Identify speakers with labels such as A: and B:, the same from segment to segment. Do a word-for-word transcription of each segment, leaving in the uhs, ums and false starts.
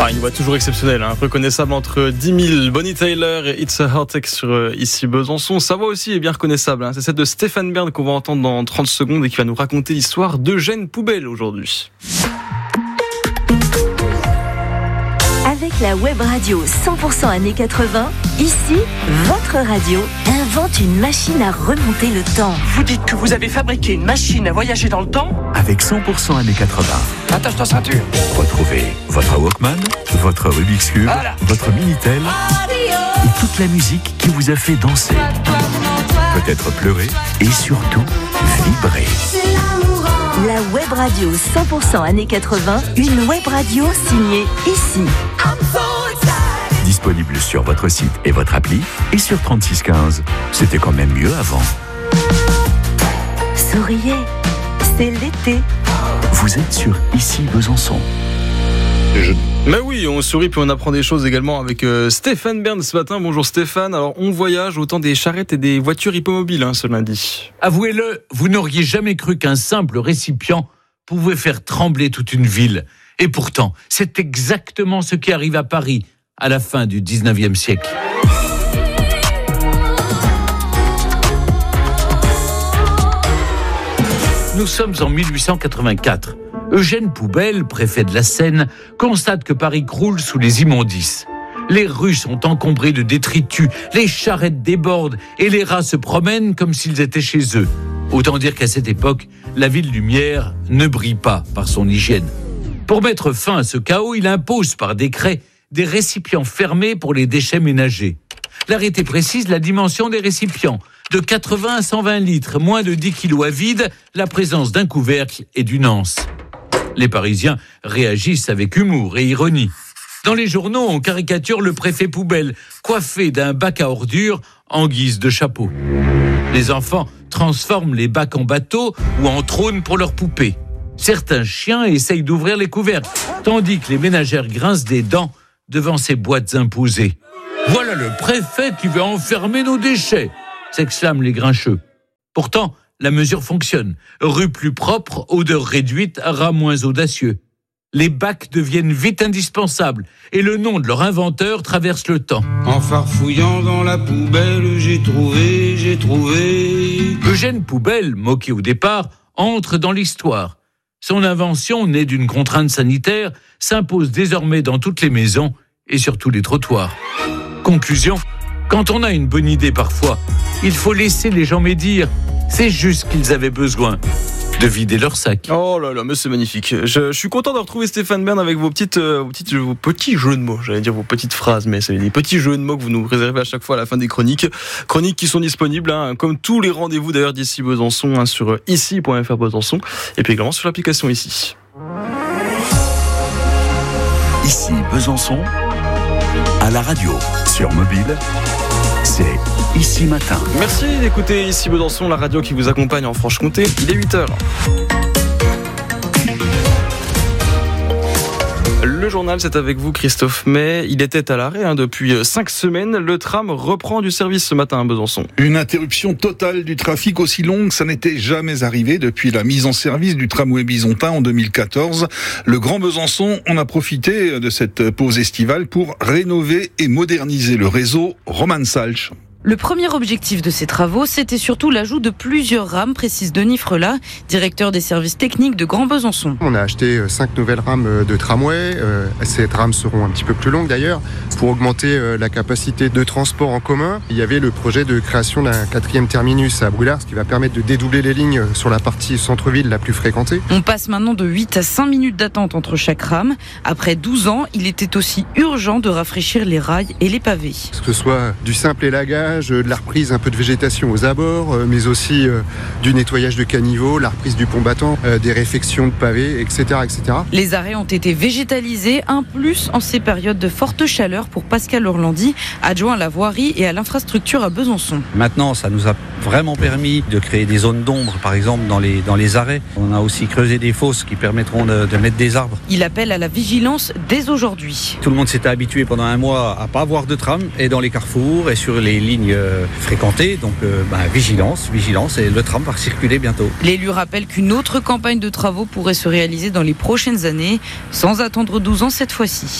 A: Ah, une voix toujours exceptionnelle, hein, reconnaissable entre dix mille. Bonnie Tyler et It's a Heartache sur euh, Ici Besançon. Sa voix aussi est bien reconnaissable, hein. C'est celle de Stéphane Bern qu'on va entendre dans trente secondes et qui va nous raconter l'histoire d'Eugène Poubelle aujourd'hui.
B: Avec la web radio cent pour cent années quatre-vingts, ici, votre radio invente une machine à remonter le temps.
C: Vous dites que vous avez fabriqué une machine à voyager dans le temps ?
D: Avec cent pour cent années quatre-vingts.
C: Attache ta ceinture.
D: Retrouvez votre Walkman, votre Rubik's Cube,
C: Voilà.
D: votre Minitel et toute la musique qui vous a fait danser, peut-être pleurer et surtout vibrer.
B: La web radio cent pour cent années quatre-vingts, une web radio signée ici.
D: Disponible sur votre site et votre appli et sur trente-six quinze. C'était quand même mieux avant.
B: Souriez, c'est l'été.
D: Vous êtes sur Ici Besançon.
A: Mais oui, on sourit puis on apprend des choses également avec euh, Stéphane Bern ce matin. Bonjour Stéphane. Alors on voyage autant des charrettes et des voitures hippomobiles hein, ce lundi.
E: Avouez-le, vous n'auriez jamais cru qu'un simple récipient pouvait faire trembler toute une ville. Et pourtant, c'est exactement ce qui arrive à Paris à la fin du dix-neuvième siècle. Nous sommes en mille huit cent quatre-vingt-quatre. Eugène Poubelle, préfet de la Seine, constate que Paris croule sous les immondices. Les rues sont encombrées de détritus, les charrettes débordent et les rats se promènent comme s'ils étaient chez eux. Autant dire qu'à cette époque, la ville lumière ne brille pas par son hygiène. Pour mettre fin à ce chaos, il impose par décret des récipients fermés pour les déchets ménagers. L'arrêté précise la dimension des récipients, de quatre-vingts à cent vingt litres, moins de dix kilos à vide, la présence d'un couvercle et d'une anse. Les Parisiens réagissent avec humour et ironie. Dans les journaux, on caricature le préfet Poubelle, coiffé d'un bac à ordures en guise de chapeau. Les enfants transforment les bacs en bateaux ou en trônes pour leurs poupées. Certains chiens essayent d'ouvrir les couvercles, tandis que les ménagères grincent des dents devant ces boîtes imposées. « Voilà le préfet qui veut enfermer nos déchets !» s'exclament les grincheux. Pourtant, la mesure fonctionne. Rue plus propre, odeur réduite, rats moins audacieux. Les bacs deviennent vite indispensables et le nom de leur inventeur traverse le temps.
F: En farfouillant dans la poubelle, j'ai trouvé, j'ai trouvé...
E: Eugène Poubelle, moqué au départ, entre dans l'histoire. Son invention, née d'une contrainte sanitaire, s'impose désormais dans toutes les maisons et sur tous les trottoirs. Conclusion, quand on a une bonne idée parfois, il faut laisser les gens médire. C'est juste qu'ils avaient besoin de vider leur sac.
A: Oh là là, mais c'est magnifique. Je, je suis content de retrouver Stéphane Bern avec vos, petites, euh, vos, petites, vos petits jeux de mots. J'allais dire vos petites phrases, mais c'est des petits jeux de mots que vous nous réservez à chaque fois à la fin des chroniques. Chroniques qui sont disponibles, hein, comme tous les rendez-vous d'ailleurs d'ici Besançon, hein, sur ici point f r Besançon, et puis également sur l'application Ici.
D: Ici Besançon, à la radio, sur mobile, c'est Ici Matin.
A: Merci d'écouter Ici Besançon, la radio qui vous accompagne en Franche-Comté. Il est huit heures. Le journal, c'est avec vous, Christophe May. Il était à l'arrêt hein, depuis cinq semaines. Le tram reprend du service ce matin à Besançon.
G: Une interruption totale du trafic aussi longue, ça n'était jamais arrivé depuis la mise en service du tramway bisontin en deux mille quatorze. Le Grand Besançon en a profité de cette pause estivale pour rénover et moderniser le réseau. Roman Salch.
H: Le premier objectif de ces travaux, c'était surtout l'ajout de plusieurs rames, précise Denis Frelat, directeur des services techniques de Grand Besançon.
I: On a acheté cinq nouvelles rames de tramway. Ces rames seront un petit peu plus longues d'ailleurs, pour augmenter la capacité de transport en commun. Il y avait le projet de création d'un quatrième terminus à Brûlard, ce qui va permettre de dédoubler les lignes sur la partie centre-ville la plus fréquentée.
H: On passe maintenant de huit à cinq minutes d'attente entre chaque rame. Après douze ans, il était aussi urgent de rafraîchir les rails et les pavés.
I: Que ce soit du simple élagage, de la reprise un peu de végétation aux abords, mais aussi euh, du nettoyage de caniveaux, la reprise du pont battant, euh, des réfections de pavés, et cetera, et cetera.
H: Les arrêts ont été végétalisés, un plus en ces périodes de forte chaleur pour Pascal Orlandi, adjoint à la voirie et à l'infrastructure à Besançon.
J: Maintenant, ça nous a vraiment permis de créer des zones d'ombre, par exemple, dans les, dans les arrêts. On a aussi creusé des fosses qui permettront de, de mettre des arbres.
H: Il appelle à la vigilance dès aujourd'hui.
J: Tout le monde s'était habitué pendant un mois à pas voir de tram, et dans les carrefours et sur les lignes fréquentées, donc euh, bah, vigilance, vigilance, et le tram va circuler bientôt.
H: L'élu rappelle qu'une autre campagne de travaux pourrait se réaliser dans les prochaines années, sans attendre douze ans cette fois-ci.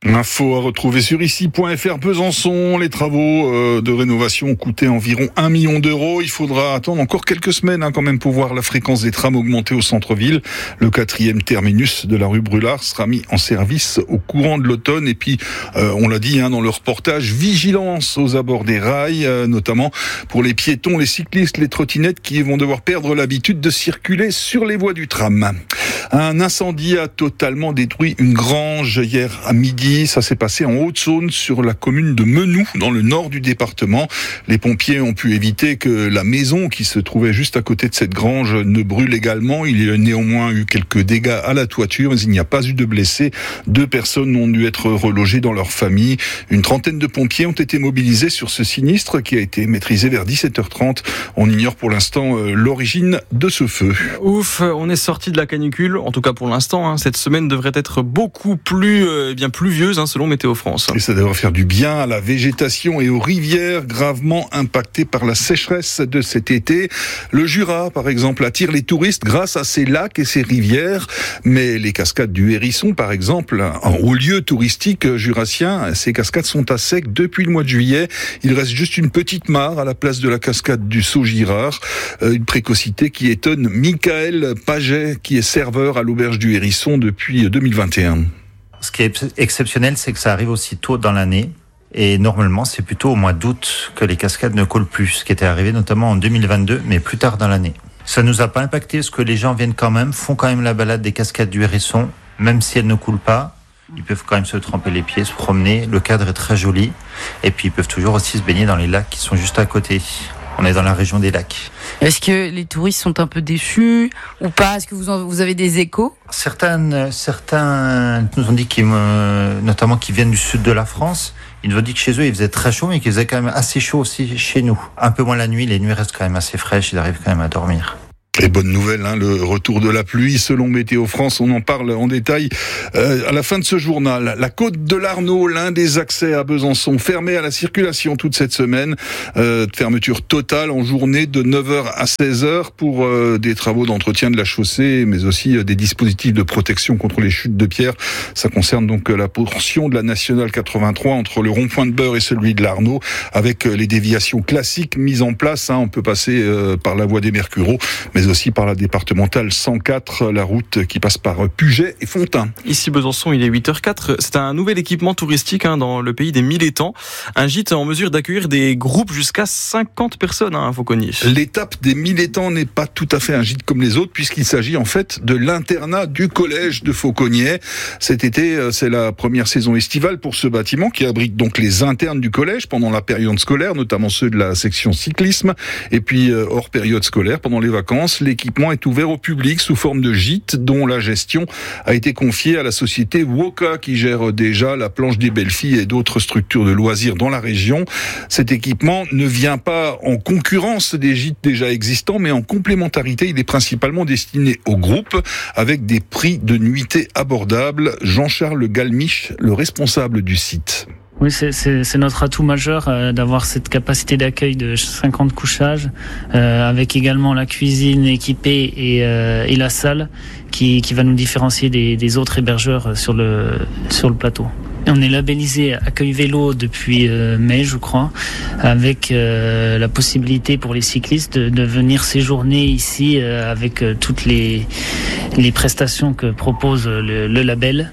G: Info à retrouver sur ici point f r. Besançon, les travaux euh, de rénovation ont coûté environ un million d'euros. Il faudra attendre encore quelques semaines hein, quand même pour voir la fréquence des trams augmenter au centre-ville. Le quatrième terminus de la rue Brûlard sera mis en service au courant de l'automne. Et puis, euh, on l'a dit hein, dans le reportage, vigilance aux abords des rails, euh, notamment pour les piétons, les cyclistes, les trottinettes qui vont devoir perdre l'habitude de circuler sur les voies du tram. Un incendie a totalement détruit une grange hier à midi. Ça s'est passé en Haute-Saône, sur la commune de Menou, dans le nord du département. Les pompiers ont pu éviter que la maison qui se trouvait juste à côté de cette grange ne brûle également. Il y a néanmoins eu quelques dégâts à la toiture, mais il n'y a pas eu de blessés. Deux personnes ont dû être relogées dans leur famille. Une trentaine de pompiers ont été mobilisés sur ce sinistre qui a été maîtrisé vers dix-sept heures trente. On ignore pour l'instant euh, l'origine de ce feu.
A: Ouf, on est sorti de la canicule, en tout cas pour l'instant. Hein. Cette semaine devrait être beaucoup plus, euh, bien pluvieuse, hein, selon Météo France.
G: Et ça devrait faire du bien à la végétation et aux rivières gravement impactées par la sécheresse de cet été. Le Jura, par exemple, attire les touristes grâce à ses lacs et ses rivières. Mais les cascades du Hérisson, par exemple, en haut lieu touristique jurassien, ces cascades sont à sec depuis le mois de juillet. Il reste juste une petite mare à la place de la cascade du Saut-Girard. Une précocité qui étonne Michael Paget, qui est serveur à l'auberge du Hérisson depuis deux mille vingt et un.
K: Ce qui est exceptionnel, c'est que ça arrive aussi tôt dans l'année. Et normalement, c'est plutôt au mois d'août que les cascades ne coulent plus, ce qui était arrivé notamment en deux mille vingt-deux, mais plus tard dans l'année. Ça nous a pas impacté, parce que les gens viennent quand même, font quand même la balade des cascades du Hérisson, même si elles ne coulent pas. Ils peuvent quand même se tremper les pieds, se promener. Le cadre est très joli. Et puis, ils peuvent toujours aussi se baigner dans les lacs qui sont juste à côté. On est dans la région des lacs.
H: Est-ce que les touristes sont un peu déçus ou pas? Est-ce que vous, en, vous avez des échos?
K: Certains, certains nous ont dit, qu'ils, euh, notamment qui viennent du sud de la France, ils nous ont dit que chez eux il faisait très chaud, mais qu'il faisait quand même assez chaud aussi chez nous. Un peu moins la nuit, les nuits restent quand même assez fraîches, ils arrivent quand même à dormir.
G: Et bonne nouvelle, hein, le retour de la pluie, selon Météo France, on en parle en détail euh, à la fin de ce journal. La côte de l'Arnaud, l'un des accès à Besançon, fermé à la circulation toute cette semaine. Euh, fermeture totale en journée de neuf heures à seize heures pour euh, des travaux d'entretien de la chaussée, mais aussi euh, des dispositifs de protection contre les chutes de pierre. Ça concerne donc euh, la portion de la Nationale quatre-vingt-trois entre le rond-point de Beurre et celui de l'Arnaud, avec euh, les déviations classiques mises en place. Hein, on peut passer euh, par la voie des Mercureaux, mais aussi par la départementale cent quatre, la route qui passe par Puget et Fontaine.
A: Ici Besançon, il est huit heures quatre. C'est un nouvel équipement touristique hein, dans le pays des mille étangs. Un gîte en mesure d'accueillir des groupes jusqu'à cinquante personnes à hein, Fauconnier.
G: L'étape des mille étangs n'est pas tout à fait un gîte comme les autres, puisqu'il s'agit en fait de l'internat du collège de Fauconnier. Cet été, c'est la première saison estivale pour ce bâtiment qui abrite donc les internes du collège pendant la période scolaire, notamment ceux de la section cyclisme, et puis hors période scolaire, pendant les vacances. L'équipement est ouvert au public sous forme de gîte dont la gestion a été confiée à la société Woka qui gère déjà la planche des Belles-Filles et d'autres structures de loisirs dans la région. Cet équipement ne vient pas en concurrence des gîtes déjà existants, mais en complémentarité. Il est principalement destiné aux groupes avec des prix de nuitée abordables. Jean-Charles Galmiche, le responsable du site.
L: Oui, c'est, c'est, c'est notre atout majeur euh, d'avoir cette capacité d'accueil de cinquante couchages, euh, avec également la cuisine équipée et, euh, et la salle qui, qui va nous différencier des, des autres hébergeurs sur le, sur le plateau. Et on est labellisé Accueil Vélo depuis euh, mai, je crois, avec euh, la possibilité pour les cyclistes de, de venir séjourner ici euh, avec euh, toutes les, les prestations que propose le, le label.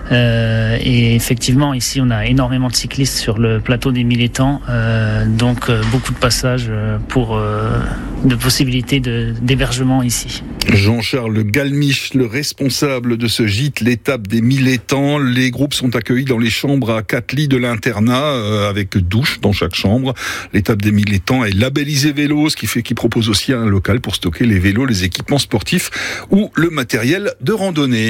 L: Euh, et effectivement, ici, on a énormément de cyclistes sur le plateau des mille étangs, euh, donc euh, beaucoup de passages pour euh, de possibilités de, d'hébergement ici.
G: Jean-Charles Galmiche, le responsable de ce gîte, l'étape des mille étangs. Les groupes sont accueillis dans les chambres à quatre lits de l'internat, euh, avec douche dans chaque chambre. L'étape des mille étangs est labellisée vélo, ce qui fait qu'il propose aussi un local pour stocker les vélos, les équipements sportifs ou le matériel de randonnée.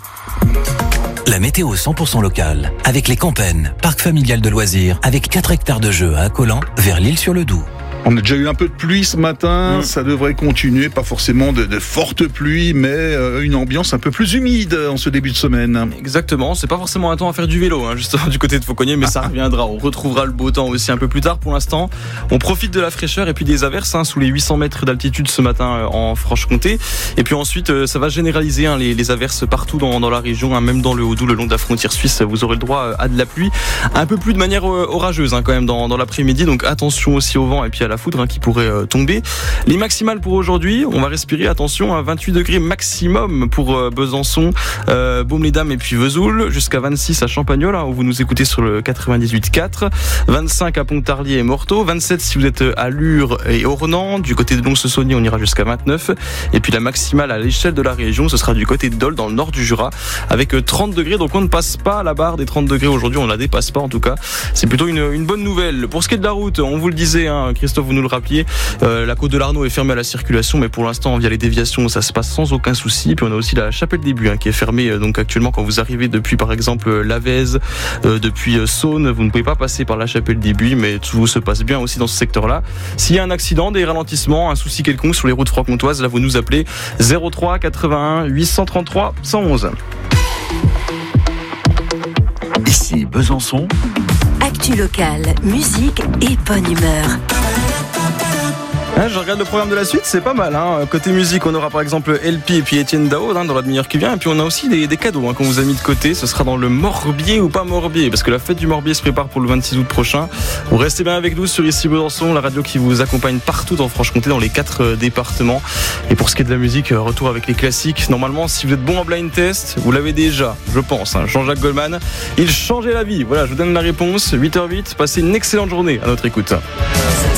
M: La météo cent pour cent locale, avec les Campennes, parc familial de loisirs, avec quatre hectares de jeux à Accolan, vers l'Île-sur-le-Doubs.
G: On a déjà eu un peu de pluie ce matin,
A: mmh.
G: ça devrait continuer, pas forcément de, de fortes pluies, mais euh, une ambiance un peu plus humide en ce début de semaine.
A: Exactement, c'est pas forcément un temps à faire du vélo, hein, justement du côté de Fauconnier, mais ça reviendra. On retrouvera le beau temps aussi un peu plus tard. Pour l'instant, on profite de la fraîcheur et puis des averses hein, sous les huit cents mètres d'altitude ce matin euh, en Franche-Comté. Et puis ensuite, euh, ça va généraliser hein, les, les averses partout dans, dans la région, hein, même dans le Haut-Doubs, le long de la frontière suisse. Vous aurez le droit à de la pluie, un peu plus de manière euh, orageuse hein, quand même dans, dans l'après-midi. Donc attention aussi au vent et puis à la foudre hein, qui pourrait euh, tomber. Les maximales pour aujourd'hui, on va respirer, attention, à vingt-huit degrés maximum pour euh, Besançon, euh, Baume-les-Dames et puis Vesoul, jusqu'à vingt-six à Champagnol, hein, où vous nous écoutez sur le quatre-vingt-dix-huit virgule quatre, vingt-cinq à Pontarlier et Morteau, vingt-sept si vous êtes à Lure et Ornans, du côté de Lons-le-Saunier on ira jusqu'à vingt-neuf, et puis la maximale à l'échelle de la région, ce sera du côté de Dole, dans le nord du Jura, avec trente degrés, donc on ne passe pas la barre des trente degrés aujourd'hui, on la dépasse pas en tout cas, c'est plutôt une, une bonne nouvelle. Pour ce qui est de la route, on vous le disait, hein, Christophe, vous nous le rappeliez, euh, la côte de l'Arnaud est fermée à la circulation, mais pour l'instant via les déviations ça se passe sans aucun souci. Puis on a aussi la chapelle des Buis hein, qui est fermée euh, donc actuellement quand vous arrivez depuis par exemple Lavez, euh, depuis euh, Saône, vous ne pouvez pas passer par la chapelle des Buis, mais tout se passe bien aussi dans ce secteur-là. S'il y a un accident, des ralentissements, un souci quelconque sur les routes franc-comtoises, là vous nous appelez zéro trois quatre-vingt-un huit cent trente-trois cent onze.
D: Ici Besançon.
B: Actu locale, musique et bonne humeur.
A: Hein, je regarde le programme de la suite, c'est pas mal. Hein. Côté musique, on aura par exemple L P et puis Étienne Dao hein, dans la demi-heure qui vient. Et puis on a aussi des, des cadeaux hein, qu'on vous a mis de côté. Ce sera dans le Morbier ou pas Morbier, parce que la fête du Morbier se prépare pour le vingt-six août prochain. Vous restez bien avec nous sur Ici Besançon, la radio qui vous accompagne partout en Franche-Comté, dans les quatre euh, départements. Et pour ce qui est de la musique, euh, retour avec les classiques. Normalement, si vous êtes bon en blind test, vous l'avez déjà, je pense. Hein. Jean-Jacques Goldman, il changeait la vie. Voilà, je vous donne la réponse. huit heures huit, passez une excellente journée à notre écoute.